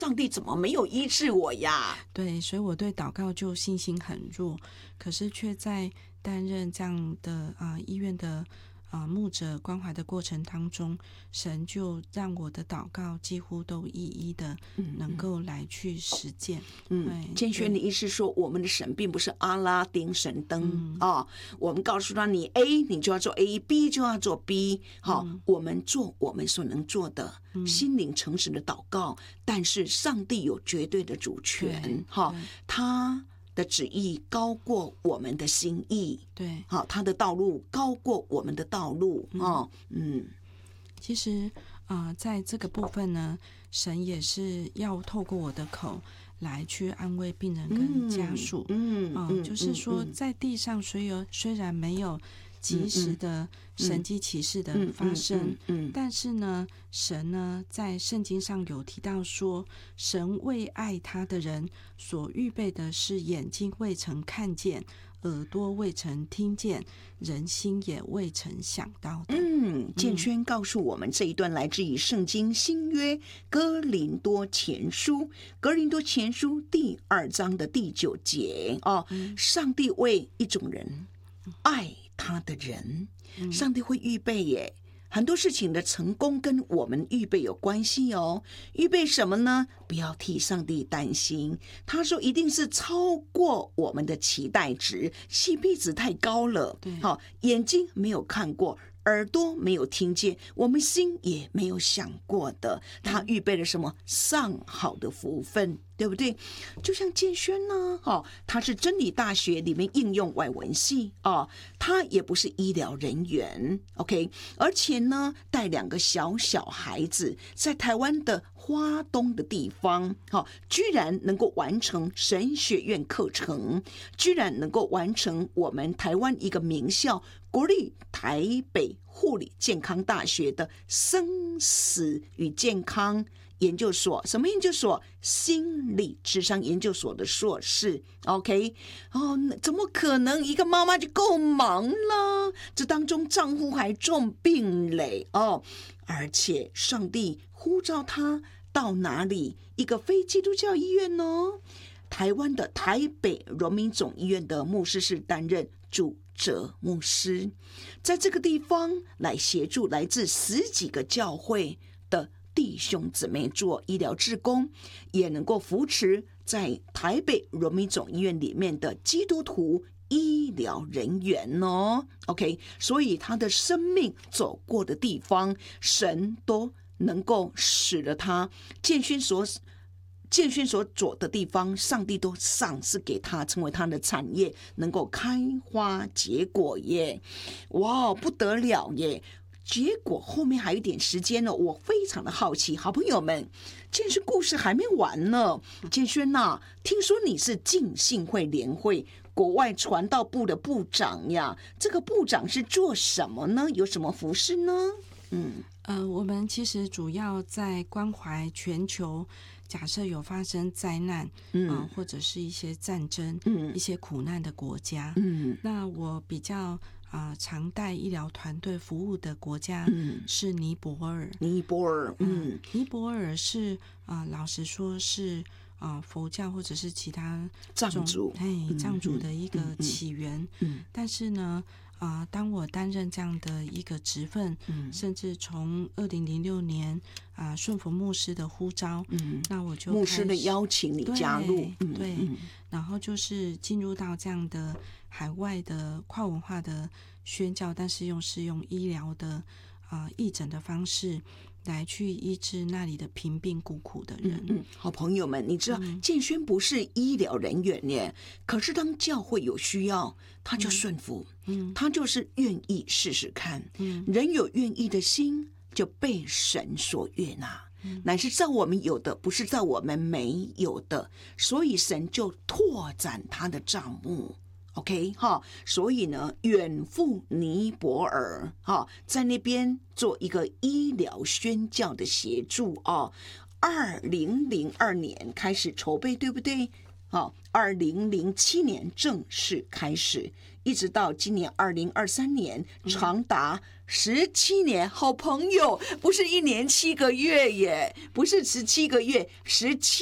上帝怎么没有医治我呀？ 对，所以我对祷告就信心很弱，可是却在担任这样的医院的牧者关怀的过程当中，神就让我的祷告几乎都一一的能够来去实践。 建轩的意思说，我们的神并不是阿拉丁神灯我们告诉他你 A 你就要做 A，B 就要做 B，我们做我们所能做的，心灵诚实的祷告，但是上帝有绝对的主权，他的旨意高过我们的心意， 对， 他的道路高过我们的道路， 其实在这个部分呢，神也是要透过我的口来去安慰病人跟家属，就是说在地上虽然没有及时的神迹奇事的发生，但是呢，神呢在圣经上有提到说，神为爱他的人所预备的是眼睛未曾看见，耳朵未曾听见，人心也未曾想到的。 建轩告诉我们这一段来自于圣经新约哥林多前书第2章的第9节上帝为一种人爱他的人，上帝会预备耶。很多事情的成功跟我们预备有关系哦。预备什么呢？不要替上帝担心，他说一定是超过我们的期待值， CP 值太高了。眼睛没有看过，耳朵没有听见，我们心也没有想过的，他预备了什么上好的福分，对不对？就像建轩呢，他是真理大学里面应用外文系他也不是医疗人员 ，OK， 而且呢，带2个小孩子在台湾的花东的地方，居然能够完成神学院课程，居然能够完成我们台湾一个名校国立台北护理健康大学的生死与健康研究所，什么研究所？心理智商研究所的硕士。 OK， 怎么可能一个妈妈就够忙了？这当中丈夫还重病累而且上帝呼召他到哪里？一个非基督教医院呢？台湾的台北荣民总医院的牧师是担任主责牧师，在这个地方来协助来自10几个教会的弟兄姊妹做医疗志工，也能够扶持在台北荣民总医院里面的基督徒医疗人员OK， 所以他的生命走过的地方，神都能够使得他建勋所走的地方，上帝都赏赐给他，成为他的产业，能够开花结果耶！哇，不得了耶！结果后面还有一点时间呢，我非常的好奇，好朋友们，建轩故事还没完呢。建轩听说你是浸信会联会国外传道部的部长呀，这个部长是做什么呢？有什么服事呢？ 我们其实主要在关怀全球，假设有发生灾难，或者是一些战争，一些苦难的国家，那我比较常带医疗团队服务的国家是尼泊尔。尼泊尔是老实说是佛教或者是其他藏族的一个起源，但是呢当我担任这样的一个职分，甚至从2006年顺服牧师的呼召，那我就牧师的邀请你加入， 对，然后就是进入到这样的海外的跨文化的宣教，但是是用医疗的义诊的方式来去医治那里的贫病孤苦的人。 好朋友们，你知道建轩不是医疗人员耶，可是当教会有需要，他就顺服，他就是愿意试试看，人有愿意的心，就被神所悦纳，乃是照我们有的，不是照我们没有的，所以神就拓展他的帐幕。OK 所以呢，远赴尼泊尔在那边做一个医疗宣教的协助2002年开始筹备，对不对？ 2007年正式开始，一直到今年2023年，长达17年。好朋友，不是1年7个月耶，不是17个月，17